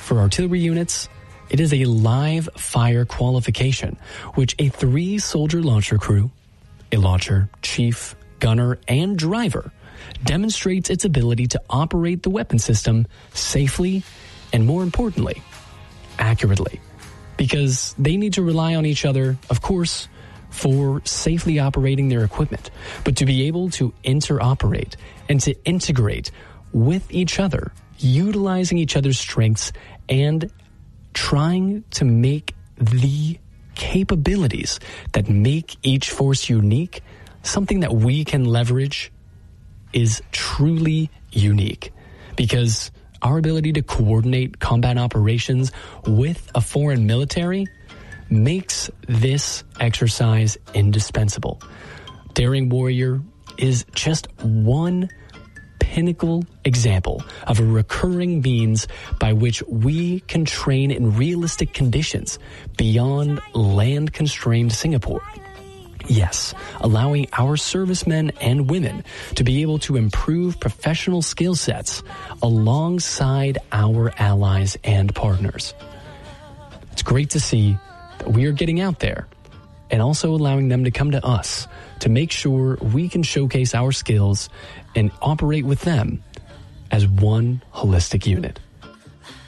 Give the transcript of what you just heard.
For artillery units, it is a live fire qualification, which a 3-soldier launcher crew, a launcher, chief, gunner, and driver, demonstrates its ability to operate the weapon system safely and, more importantly, accurately. Because they need to rely on each other, of course, for safely operating their equipment, but to be able to interoperate and to integrate with each other, utilizing each other's strengths and trying to make the capabilities that make each force unique something that we can leverage is truly unique. Because our ability to coordinate combat operations with a foreign military makes this exercise indispensable. Daring Warrior is just one pinnacle example of a recurring means by which we can train in realistic conditions beyond land-constrained Singapore. Yes, allowing our servicemen and women to be able to improve professional skill sets alongside our allies and partners. It's great to see that we are getting out there and also allowing them to come to us to make sure we can showcase our skills and operate with them as one holistic unit.